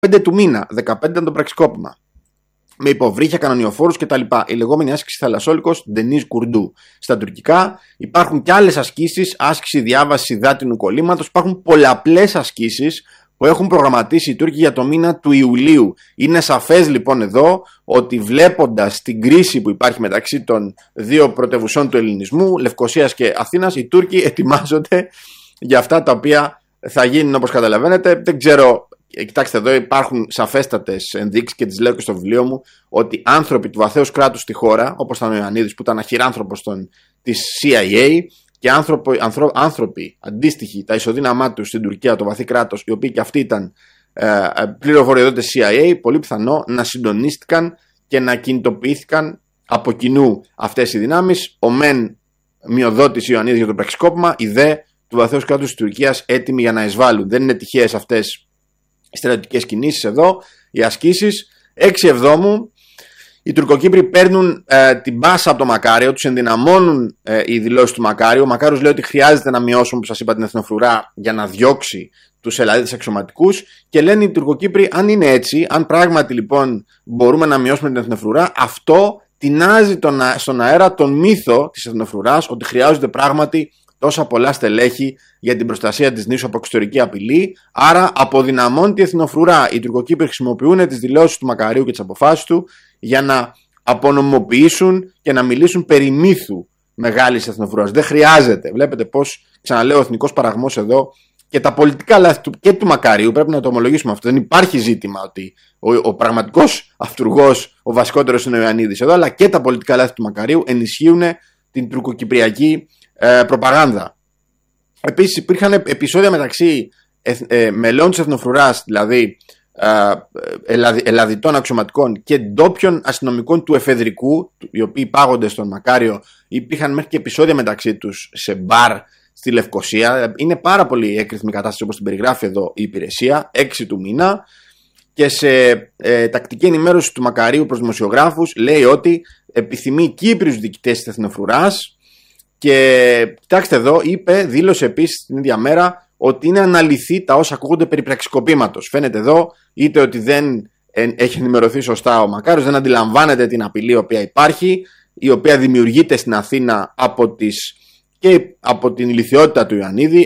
15 του μήνα. 15 ήταν το πραξικόπημα. Με υποβρύχια, κανονιοφόρους κτλ. Η λεγόμενη άσκηση θαλασσόλικος Ντενίζ Κουρντού. Στα τουρκικά υπάρχουν και άλλες ασκήσεις, άσκηση διάβασης υδάτινου κολλήματος. Υπάρχουν πολλαπλές ασκήσεις που έχουν προγραμματίσει οι Τούρκοι για το μήνα του Ιουλίου. Είναι σαφές λοιπόν εδώ ότι βλέποντας την κρίση που υπάρχει μεταξύ των δύο πρωτευουσών του ελληνισμού, Λευκωσίας και Αθήνας, οι Τούρκοι ετοιμάζονται για αυτά τα οποία θα γίνουν, όπως καταλαβαίνετε. Δεν ξέρω. Κοιτάξτε, εδώ υπάρχουν σαφέστατες ενδείξεις και τις λέω και στο βιβλίο μου ότι άνθρωποι του βαθέως κράτους στη χώρα, όπως ήταν ο Ιωαννίδης που ήταν αχυράνθρωπος της CIA, και άνθρωποι αντίστοιχοι τα ισοδύναμά τους στην Τουρκία, το βαθύ κράτος, οι οποίοι και αυτοί ήταν πληροφοριοδότες CIA, πολύ πιθανό να συντονίστηκαν και να κινητοποιήθηκαν από κοινού αυτές οι δυνάμεις. Ο μεν μειοδότης Ιωαννίδης για το πραξικόπημα, η δε του βαθέως κράτους της Τουρκίας έτοιμοι για να εισβάλλουν. Δεν είναι τυχαίες αυτές οι στρατιωτικές κινήσεις εδώ, οι ασκήσεις. 6 Εβδόμου οι Τουρκοκύπροι παίρνουν την μπάσα από το Μακάριο, τους ενδυναμώνουν οι δηλώσεις του Μακάριου. Ο Μακάριος λέει ότι χρειάζεται να μειώσουν, όπως σας είπα, την εθνοφρουρά για να διώξει τους Ελλαδίτες αξιωματικούς, και λένε οι Τουρκοκύπροι, αν είναι έτσι, αν πράγματι λοιπόν μπορούμε να μειώσουμε την εθνοφρουρά, αυτό τεινάζει στον αέρα τον μύθο της εθνοφρουράς, ότι χρειάζονται πράγματι τόσα πολλά στελέχη για την προστασία της νήσου από εξωτερική απειλή, άρα αποδυναμώνει τη εθνοφρουρά. Οι Τουρκοκύπροι χρησιμοποιούν τις δηλώσεις του Μακαρίου και τις αποφάσεις του για να απονομοποιήσουν και να μιλήσουν περί μύθου μεγάλης εθνοφρουράς. Δεν χρειάζεται. Βλέπετε πως, ξαναλέω, ο εθνικός παραγμός εδώ και τα πολιτικά λάθη και του Μακαρίου, πρέπει να το ομολογήσουμε αυτό. Δεν υπάρχει ζήτημα ότι ο πραγματικός αυτουργός, ο βασικότερος είναι ο Ιωαννίδης εδώ, αλλά και τα πολιτικά λάθη του Μακαρίου ενισχύουν την τουρκοκυπριακή προπαγάνδα. Επίσης υπήρχαν επεισόδια μεταξύ μελών της εθνοφρουράς, δηλαδή ελλαδιτών αξιωματικών, και ντόπιων αστυνομικών του εφεδρικού, οι οποίοι πάγονται στον Μακάριο. Υπήρχαν μέχρι και επεισόδια μεταξύ τους σε μπαρ στη Λευκωσία. Είναι πάρα πολύ έκρηθμη κατάσταση, όπως την περιγράφει εδώ η υπηρεσία. 6 του μήνα, και σε τακτική ενημέρωση του Μακαρίου προς δημοσιογράφους λέει ότι επιθυμεί Κύπριους διοικητές της εθνοφρουράς. Και κοιτάξτε εδώ, δήλωσε επίσης την ίδια μέρα ότι είναι αναλυθή τα όσα ακούγονται περί πραξικοπήματος. Φαίνεται εδώ είτε ότι δεν έχει ενημερωθεί σωστά ο Μακάριος, δεν αντιλαμβάνεται την απειλή η οποία υπάρχει, η οποία δημιουργείται στην Αθήνα και από την ηλιθιότητα του Ιωαννίδη,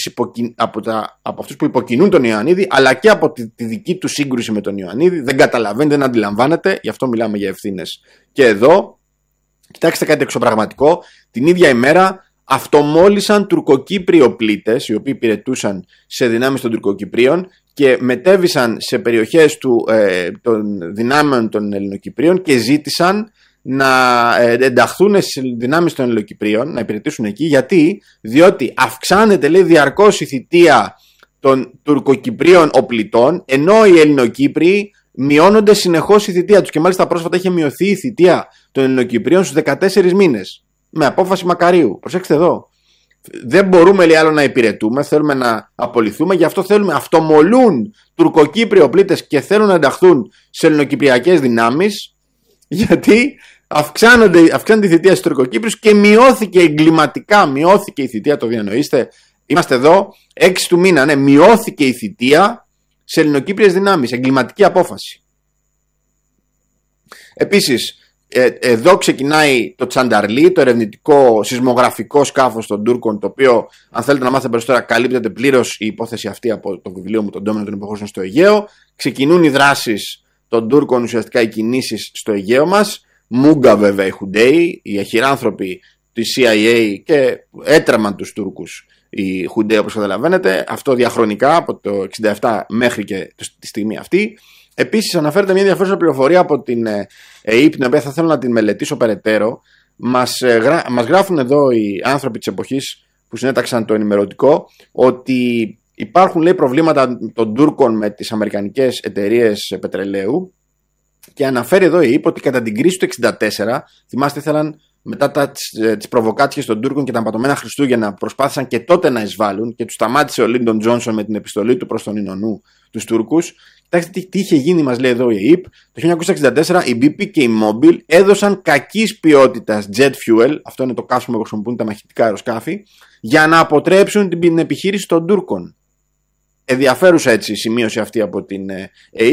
από αυτούς που υποκινούν τον Ιωαννίδη, αλλά και από τη δική του σύγκρουση με τον Ιωαννίδη. Δεν καταλαβαίνει, δεν αντιλαμβάνεται, γι' αυτό μιλάμε για ευθύνες. Και εδώ, κοιτάξτε κάτι εξωπραγματικό, την ίδια ημέρα αυτομόλυσαν Τουρκοκύπριοι οπλίτες, οι οποίοι υπηρετούσαν σε δυνάμεις των Τουρκοκυπρίων, και μετέβησαν σε περιοχές των δυνάμεων των Ελληνοκυπρίων και ζήτησαν να ενταχθούν στις δυνάμεις των Ελληνοκυπρίων, να υπηρετήσουν εκεί. Διότι αυξάνεται, λέει, διαρκώς η θητεία των Τουρκοκυπρίων οπλιτών, ενώ οι Ελληνοκύπριοι μειώνονται συνεχώς η θητεία τους, και μάλιστα πρόσφατα είχε μειωθεί η θητεία των Ελληνοκυπρίων στους 14 μήνες με απόφαση Μακαρίου. Προσέξτε εδώ. Δεν μπορούμε, λέει, άλλο να υπηρετούμε, θέλουμε να απολυθούμε, γι' αυτό αυτομολούν Τουρκοκύπριοι οπλίτες και θέλουν να ενταχθούν σε ελληνοκυπριακές δυνάμεις, γιατί αυξάνεται η θητεία στους Τουρκοκύπριους και μειώθηκε εγκληματικά, η θητεία, το διανοείστε. Είμαστε εδώ 6 του μήνα, ναι, μειώθηκε η θητεία σε ελληνοκύπριες δυνάμεις, εγκληματική απόφαση. Επίσης, εδώ ξεκινάει το Τσανταρλί, το ερευνητικό σεισμογραφικό σκάφος των Τούρκων, το οποίο, αν θέλετε να μάθετε περισσότερα, καλύπτεται πλήρως η υπόθεση αυτή από το βιβλίο μου, τον Ντόμινο των Υποχώσεων στο Αιγαίο. Ξεκινούν οι δράσεις των Τούρκων, ουσιαστικά οι κινήσεις στο Αιγαίο μας. Μούγκα, βέβαια, οι Χουντέοι, οι αχυράνθρωποι της CIA, και έτρεμαν τους Τούρκους οι Χουντέοι, όπως καταλαβαίνετε. Αυτό διαχρονικά από το 1967 μέχρι και τη στιγμή αυτή. Επίσης, αναφέρεται μια ενδιαφέρουσα πληροφορία από την ΕΕΠ, την οποία θα θέλω να την μελετήσω περαιτέρω. Μας γράφουν εδώ οι άνθρωποι της εποχής που συνέταξαν το ενημερωτικό, ότι υπάρχουν, λέει, προβλήματα των Τούρκων με τις αμερικανικές εταιρείες πετρελαίου, και αναφέρει εδώ η ΕΕΠ ότι κατά την κρίση του 1964, θυμάστε, ήθελαν μετά τις προβοκάτσιες των Τούρκων και τα πατωμένα Χριστούγεννα, προσπάθησαν και τότε να εισβάλλουν, και τους σταμάτησε ο Λίντον Τζόνσον με την επιστολή του προς τον Ινωνού τους Τούρκους. Κοιτάξτε τι είχε γίνει, μας λέει εδώ η ΕΕΠ. Το 1964 η BP και η Mobil έδωσαν κακής ποιότητας jet fuel, αυτό είναι το καύσιμο που χρησιμοποιούν τα μαχητικά αεροσκάφη, για να αποτρέψουν την επιχείρηση των Τούρκων. Ενδιαφέρουσα έτσι η σημείωση αυτή από την ΕΕΠ.